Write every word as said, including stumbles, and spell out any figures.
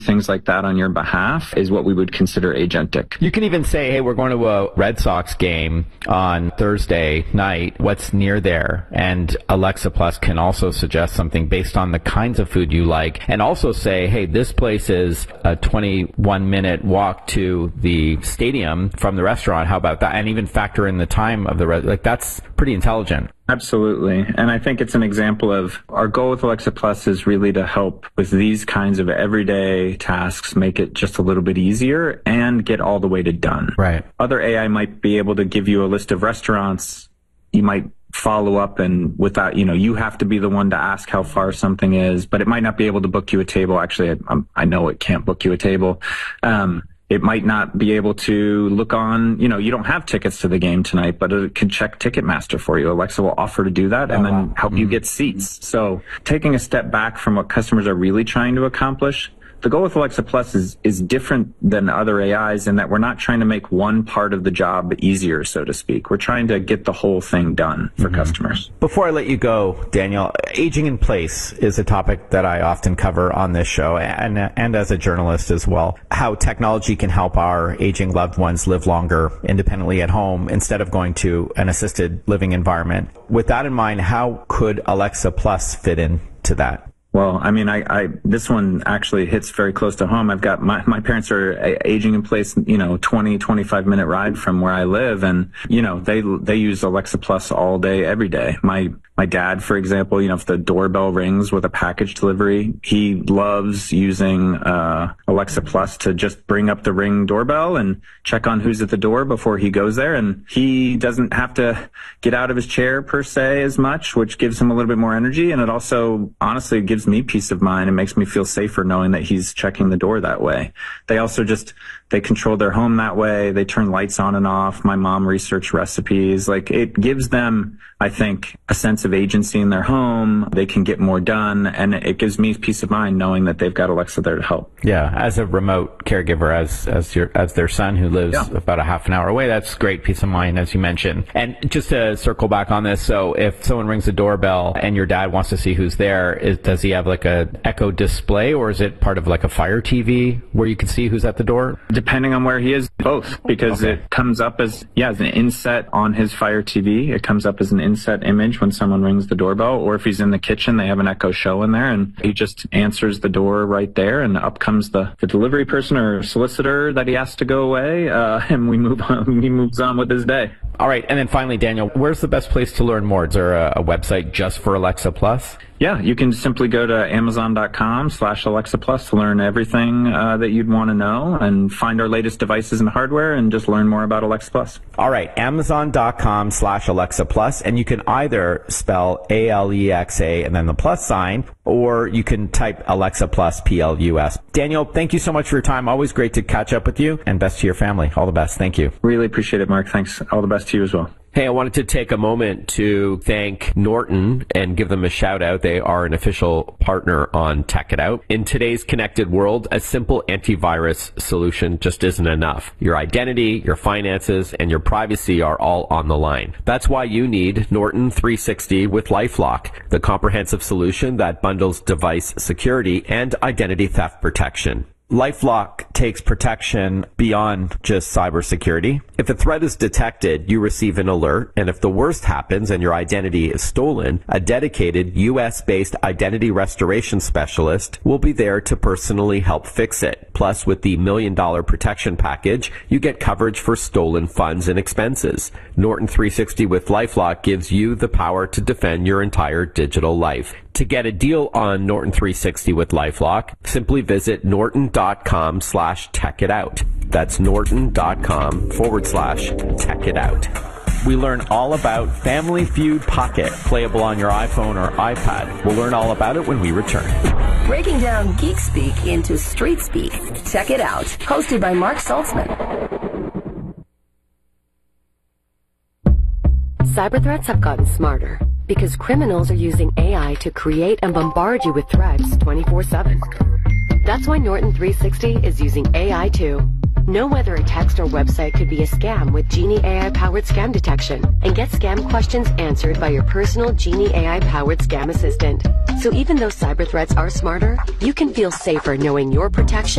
things like that on your behalf is what we would consider agentic. You can even say, hey, we're going to a Red Sox game on Thursday night. What's near there? And Alexa Plus can also suggest something based on the kinds of food you like, and also say, hey, this place is a twenty-one minute walk to the stadium from the restaurant. How about that? And even factor in the time of the re- like that's pretty intelligent. Absolutely. And I think it's an example of our goal with Alexa Plus is really to help with these kinds of everyday tasks, make it just a little bit easier and get all the way to done. Right. Other A I might be able to give you a list of restaurants. You might follow up and without, you know, you have to be the one to ask how far something is, but it might not be able to book you a table. Actually, I, I know it can't book you a table. Um, It might not be able to look on, you know, you don't have tickets to the game tonight, but it can check Ticketmaster for you. Alexa will offer to do that and oh, then wow. help mm-hmm. you get seats. So taking a step back from what customers are really trying to accomplish, the goal with Alexa Plus is, is different than other A Is in that we're not trying to make one part of the job easier, so to speak. We're trying to get the whole thing done for mm-hmm. customers. Before I let you go, Daniel, aging in place is a topic that I often cover on this show and, and as a journalist as well. How technology can help our aging loved ones live longer independently at home instead of going to an assisted living environment. With that in mind, how could Alexa Plus fit into that? Well, I mean, I, I, this one actually hits very close to home. I've got my, my parents are aging in place, you know, twenty, twenty-five minute ride from where I live. And, you know, they, they use Alexa Plus all day, every day. My, my dad, for example, you know, if the doorbell rings with a package delivery, he loves using, uh, Alexa Plus to just bring up the Ring doorbell and check on who's at the door before he goes there. And he doesn't have to get out of his chair per se as much, which gives him a little bit more energy. And it also honestly gives me peace of mind and makes me feel safer knowing that he's checking the door that way. They also just, they control their home that way. They turn lights on and off. My mom researched recipes. Like it gives them, I think, a sense of agency in their home. They can get more done. And it gives me peace of mind knowing that they've got Alexa there to help. Yeah. As a remote caregiver, as, as your, as their son who lives yeah. about a half an hour away, that's great peace of mind, as you mentioned. And just to circle back on this. So if someone rings the doorbell and your dad wants to see who's there, is, does he have like a Echo display or is it part of like a Fire T V where you can see who's at the door? Depending on where he is, both, because okay. it comes up as, yeah, as an inset on his Fire T V. It comes up as an inset image when someone rings the doorbell, or if he's in the kitchen, they have an Echo Show in there and he just answers the door right there and up comes the, the delivery person or solicitor that he has to go away, uh, and we move on, he moves on with his day. All right. And then finally, Daniel, where's the best place to learn more? Is there a, a website just for Alexa Plus? Yeah, you can simply go to amazon.com slash Alexa Plus to learn everything uh, that you'd want to know and find our latest devices and hardware and just learn more about Alexa Plus. All right, amazon.com slash Alexa Plus, and you can either spell A L E X A and then the plus sign, or you can type Alexa Plus, P L U S. Daniel, thank you so much for your time. Always great to catch up with you, and best to your family. All the best. Thank you. Really appreciate it, Mark. Thanks. All the best to you as well. Hey, I wanted to take a moment to thank Norton and give them a shout out. They are an official partner on Tech It Out. In today's connected world, a simple antivirus solution just isn't enough. Your identity, your finances, and your privacy are all on the line. That's why you need Norton three sixty with LifeLock, the comprehensive solution that bundles device security and identity theft protection. LifeLock takes protection beyond just cybersecurity. If a threat is detected, you receive an alert, and if the worst happens and your identity is stolen, a dedicated U S-based identity restoration specialist will be there to personally help fix it. Plus, with the million dollar protection package, you get coverage for stolen funds and expenses. Norton three sixty with LifeLock gives you the power to defend your entire digital life. To get a deal on Norton three sixty with LifeLock, simply visit norton.com slash tech it out. That's norton.com forward slash tech it out. We learn all about Family Feud Pocket, playable on your iPhone or iPad. We'll learn all about it when we return. Breaking down geek speak into street speak. Check it out. Hosted by Mark Saltzman. Cyber threats have gotten smarter because criminals are using A I to create and bombard you with threats twenty-four seven. That's why Norton three sixty is using A I too. Know whether a text or website could be a scam with Genie A I-powered scam detection, and get scam questions answered by your personal Genie A I-powered scam assistant. So even though cyber threats are smarter, you can feel safer knowing your protection